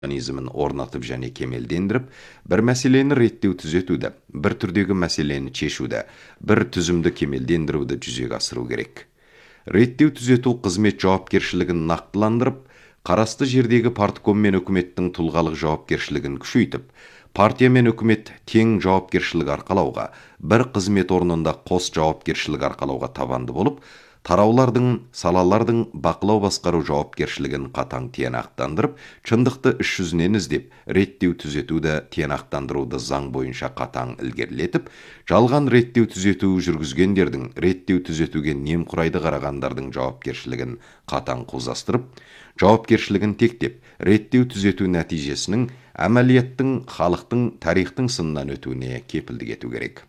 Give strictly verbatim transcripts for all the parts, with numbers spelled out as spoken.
механизмін орнатып және кемелдендіріп, бір мәселені реттеу түзетуді, бір түрдегі мәселені шешуді, бір түзімді кемелдендіруді жүзеге асыру керек. Реттеу түзету қызмет жауапкершілігін нақтыландырып, қарасты жердегі партком мен үкіметтің тұлғалық жауапкершілігін күшейтіп, партия мен үкімет тең жауапкершілік арқалауға, бір қызмет орнында қос жауапкершілік арқалауға табанды болып, тараулардың, салалардың бақылау басқару жауапкершілігін қатаң тиянақтандырып, шындықты іс жүзінен іздеп, реттеу түзетуді тиянақтандыруды заң бойынша қатаң ілгерілетіп, жалған реттеу түзету жүргізгендердің, реттеу түзетуге немқұрайды қарағандардың жауапкершілігін қатаң қозастырып, жауапкершілігін тектеп, реттеу түзету нәтижесінің әмәлияттың, халықтың, тарихтың сынынан өтуіне кепілдік ету керек.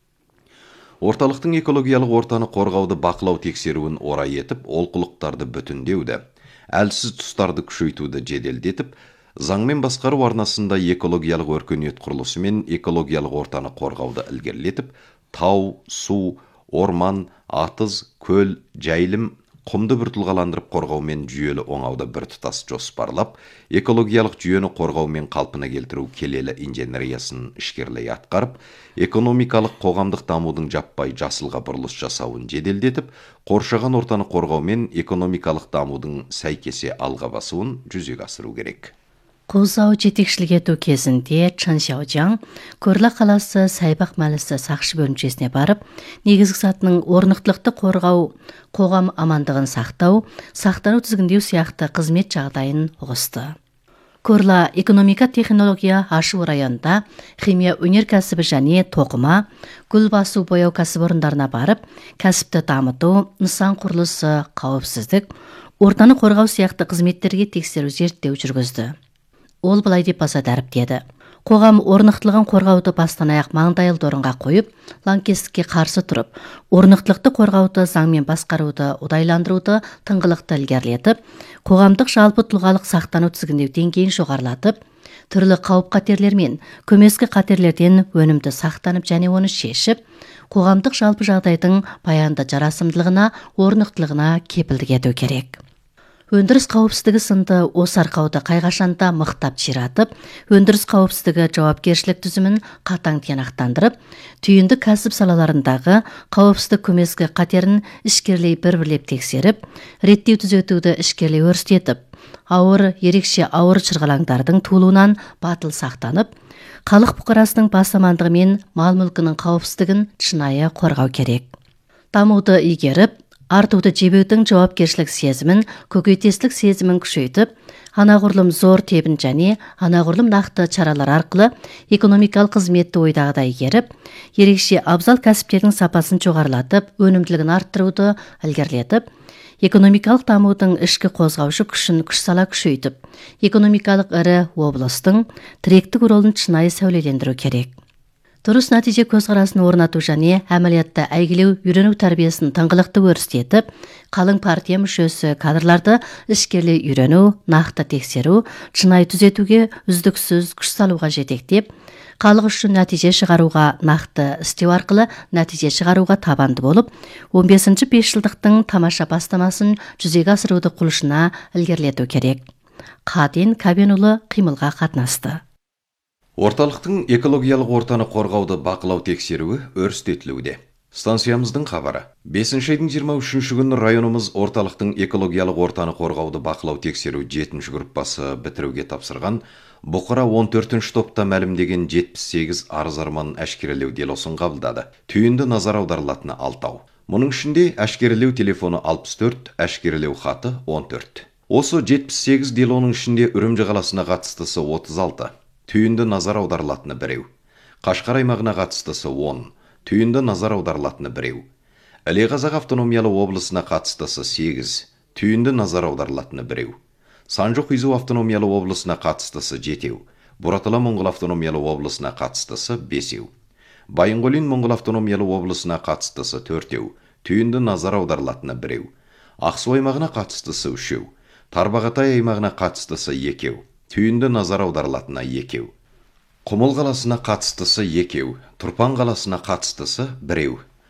Орталықтың экологиялық ортаны қорғауды бақылау тексеруін орай етіп, олқылықтарды бүтіндеуді, әлсіз тұстарды күшейтуді жеделдетіп, заңмен басқару арнасында экологиялық өркениет құрылысы мен экологиялық ортаны қорғауды ілгерілетіп, тау, су, орман, атыз, көл, жайылым, құмды біртұлғаландырып қорғаумен жүйелі оңауды бір тұтас жоспарлап, экологиялық жүйені қорғаумен қалпына келтіру келелі инженериясын ішкерлей атқарып, экономикалық қоғамдық дамудың жаппай жасылға бұрылыс жасауын жеделдетіп, қоршаған ортаны қорғаумен экономикалық дамудың сәйкесе алға басуын жүзеге асыру керек. Қозау жетекшілік ету кезінде Чын Шаожаң Көрла қаласы Сайбақ мәлісі сақшы бөлімшесіне барып, негізгі сатының орнықтылықты қорғау, қоғам амандығын сақтау, сақтану тізгіндеу сияқты қызмет жағдайын ұғысты. Көрла экономика технология ашу районында химия өнеркәсібі және тоқыма, гүл басу бояу кәсіпорындарына барып, кәсіпті дамыту, нысан құрылысы, қауіпсіздік, ортаны қорғау сияқты қызметтерге тексеру зерттеу жүргізді. Ол былай деп баса дәріптеді. Қоғам орнықтылығын қорғауды бастан аяқ маңдайылды орынға қойып, лаңкестікке қарсы тұрып, орнықтылықты қорғауды, заңмен басқаруды, ұдайландыруды тыңғылықты ілгерілетіп, қоғамдық жалпы тұлғалық сақтану тізгіндеу деңгейін жоғарылатып, түрлі қауіп қатерлер мен көмескі қатерлерден өнімді сақтанып және оны шешіп, қоғамдық жалпы жағдайдың баянды жарасымдылығына, орнықтылығына кепілдік ету керек. Өндіріс қауіпсіздігі сынды осы арқауды қайғашанда мықтап ширатып, өндіріс қауіпсіздігі жауапкершілік түзімін қатаң тиянақтандырып, түйінді кәсіп салаларындағы қауіпсіздік көмескі қатерін ішкерлей бір-бірлеп тексеріп, реттеу түзетуді ішкерлей өрістетіп, ауыр, ерекше ауыр шырғалаңдардың туылуынан батыл сақтанып, халық бұқарасының бас амандығы мен мал-мүлкінің қауіпсіздігін шынайы қорғау керек. Дамуды игеріп, артуды жебеудің жауапкершілік сезімін, көкейтестік сезімін күшейтіп, анағұрлым зор тебін және анағұрлым нақты шаралар арқылы экономикалық қызметті ойдағыдай игеріп, ерекше абзал кәсіптердің сапасын жоғарылатып, өнімділігін арттыруды ілгерілетіп, экономикалық дамудың ішкі қозғаушы күшін күш сала күшейтіп, экономикалық ірі облыстың тіректік ролын шынайы сәулелендіру керек. Дұрыс нәтиже көзқарасын орнату және әмәлиятта әйгілеу үйрену тәрбиесін тыңғылықты өрістетіп, қалың партия мүшесі кадрларды ішкерлей үйрену, нақты тексеру, шынайы түзетуге үздіксіз күш салуға жетектеп, халық үшін нәтиже шығаруға нақты істеу арқылы нәтиже шығаруға табанды болып, он бесінші бесжылдықтың тамаша бастамасын жүзеге асыруды құлшына ілгерілету керек. Қаден Кабенұлы қимылға қатынасты. Орталықтың экологиялық ортаны қорғауды бақылау тексеруі өрістетілуде. Станциямыздың хабары. бесінші айдың жиырма үшінші күні районымыз орталықтың экологиялық ортаны қорғауды бақылау тексеру жетінші группасы бітіруге тапсырған, бұқыра он төртінші топта мәлімдеген жетпіс сегіз арыз-арман әшкерелеу делосын қабылдады. Түйінді назар аударылатыны алтау. Мұның ішінде әшкерелеу телефоны алпыс төрт, әшкерелеу хаты он төрт. Осы жетпіс сегіз делоның ішінде Үрімжі қаласына қатыстысы отыз алты. Түйінді назар аударылатыны біреу. Қашқар аймағына қатыстысы он. Түйінді назар аударылатыны біреу. Іле Қазақ автономиялы облысына қатыстысы сегіз. Түйінді назар аударылатыны біреу. Санжұқ-Изу автономиялы облысына қатыстысы жетеу. Бұратала Моңғол автономиялы облысына қатыстысы бесеу. Байынғолин Моңғол автономиялы облысына қатыстысы төртеу. Түйінді назар аударылатыны біреу. Ақсу аймағына қатыстысы үшеу. Тарбағатай аймағына қатыстысы екеу. Түйінді назар аударылатына екеу. Құмыл қаласына қатыстысы екеу. Тұрпан қаласына қатыстысы біреу.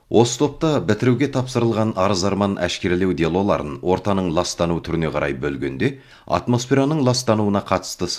Осы топта бітіруге тапсырылған арыз-арман әшкерелеу делоларын ортаның ластану түріне қарай бөлгенде, атмосфераның ластануына қатысты